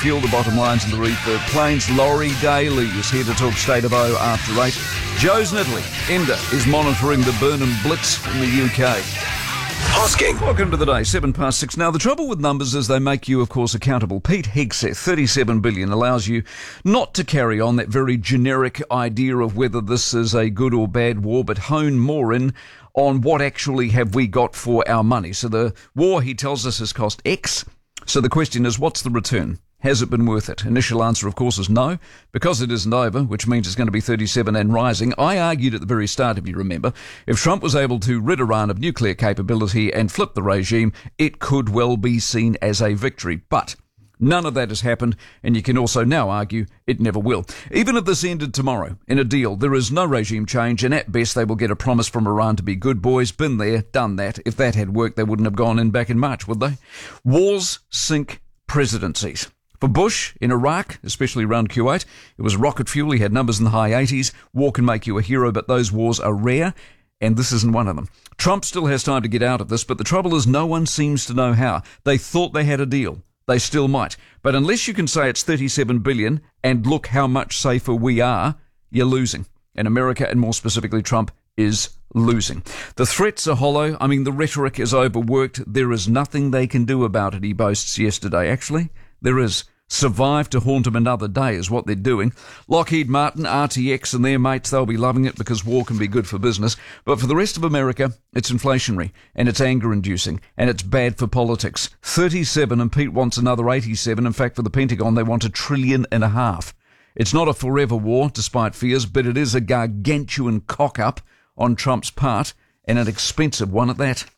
fuel. The bottom line's in the read for Plains. Laurie Daly is here to talk State of O after 8. Joe's in Italy. Enda is monitoring the Burnham Blitz in the UK. Hosking. Welcome to the day, 6:07. Now, the trouble with numbers is they make you, of course, accountable. Pete Hegseth, 37 billion, allows you not to carry on that very generic idea of whether this is a good or bad war, but hone more in on what actually have we got for our money. So the war, he tells us, has cost X. So the question is, what's the return? Has it been worth it? Initial answer, of course, is no, because it isn't over, which means it's going to be 37 and rising. I argued at the very start, if you remember, if Trump was able to rid Iran of nuclear capability and flip the regime, it could well be seen as a victory. But none of that has happened, and you can also now argue it never will. Even if this ended tomorrow in a deal, there is no regime change, and at best they will get a promise from Iran to be good boys. Been there, done that. If that had worked, they wouldn't have gone in back in March, would they? Wars sink presidencies. For Bush in Iraq, especially around Kuwait, it was rocket fuel. He had numbers in the high 80s. War can make you a hero, but those wars are rare, and this isn't one of them. Trump still has time to get out of this, but the trouble is no one seems to know how. They thought they had a deal. They still might. But unless you can say it's 37 billion and look how much safer we are, you're losing. And America, and more specifically Trump, is losing. The threats are hollow. I mean, the rhetoric is overworked. There is nothing they can do about it, he boasts yesterday. Actually, there is. Survive to haunt him another day is what they're doing. Lockheed Martin, RTX and their mates, they'll be loving it because war can be good for business. But for the rest of America, it's inflationary and it's anger-inducing and it's bad for politics. 37 and Pete wants another 87. In fact, for the Pentagon, they want $1.5 trillion. It's not a forever war, despite fears, but it is a gargantuan cock-up on Trump's part, and an expensive one at that.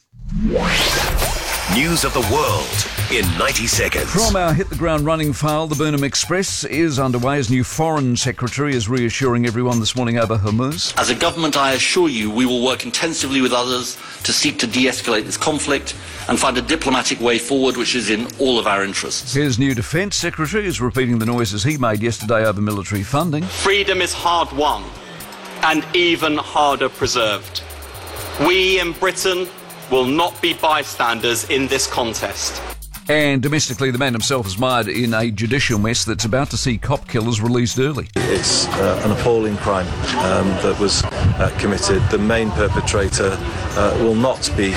News of the world in 90 seconds. From our Hit the Ground Running file, the Burnham Express is underway as new Foreign Secretary is reassuring everyone this morning over Hormuz. As a government, I assure you we will work intensively with others to seek to de-escalate this conflict and find a diplomatic way forward which is in all of our interests. His new Defence Secretary is repeating the noises he made yesterday over military funding. Freedom is hard won and even harder preserved. We in Britain will not be bystanders in this contest. And domestically, the man himself is mired in a judicial mess that's about to see cop killers released early. It's an appalling crime that was committed. The main perpetrator will not be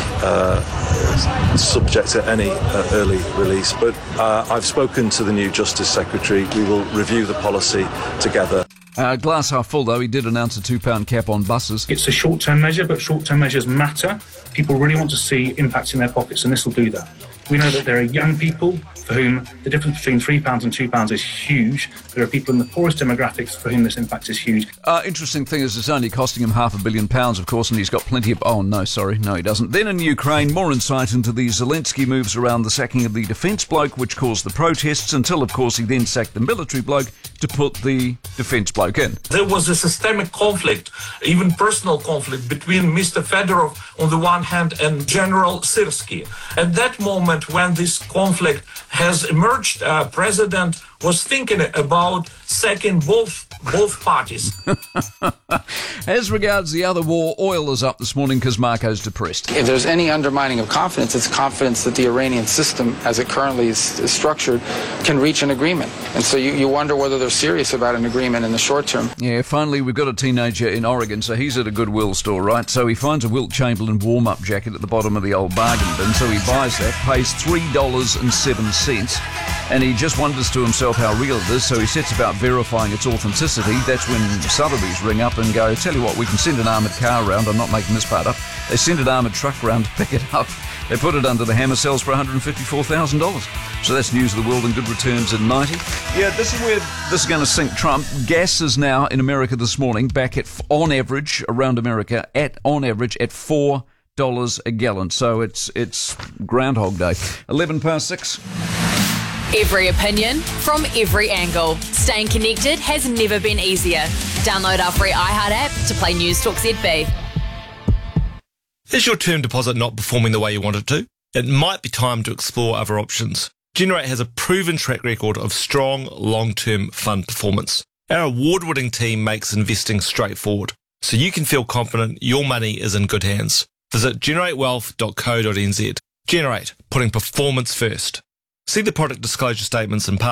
subject to any early release. But I've spoken to the new Justice Secretary. We will review the policy together. Glass half full, though. He did announce a £2 cap on buses. It's a short-term measure, but short-term measures matter. People really want to see impacts in their pockets, and this will do that. We know that there are young people for whom the difference between £3 and £2 is huge. There are people in the poorest demographics for whom this impact is huge. Interesting thing is it's only costing him £500 million, of course, and he's got plenty of... Oh, no, sorry. No, he doesn't. Then in Ukraine, more insight into the Zelensky moves around the sacking of the defence bloke, which caused the protests, until, of course, he then sacked the military bloke to put the defence bloke in. There was a systemic conflict, even personal conflict, between Mr. Fedorov on the one hand and General Syrskyi. At that moment, when this conflict has emerged, President was thinking about sacking both parties. As regards the other war, oil is up this morning because Marco's depressed. If there's any undermining of confidence, it's confidence that the Iranian system, as it currently is structured, can reach an agreement. And so you wonder whether they're serious about an agreement in the short term. Yeah, finally, we've got a teenager in Oregon, so he's at a Goodwill store, right? So he finds a Wilt Chamberlain warm-up jacket at the bottom of the old bargain bin, so he buys that, pays $3.07, and he just wonders to himself how real it is, so he sets about verifying its authenticity. That's when Sotheby's ring up and go, tell you what, we can send an armoured car around. I'm not making this part up. They send an armoured truck around to pick it up. They put it under the hammer, sells for $154,000. So that's news of the world and good returns in 90. Yeah, this is where this is going to sink Trump. Gas is now in America this morning back at, on average, around America, on average at $4 a gallon. So it's Groundhog Day. 6:11. Every opinion from every angle. Staying connected has never been easier. Download our free iHeart app to play News Talk ZB. Is your term deposit not performing the way you want it to? It might be time to explore other options. Generate has a proven track record of strong long-term fund performance. Our award-winning team makes investing straightforward, so you can feel confident your money is in good hands. Visit generatewealth.co.nz. Generate, putting performance first. See the product disclosure statements and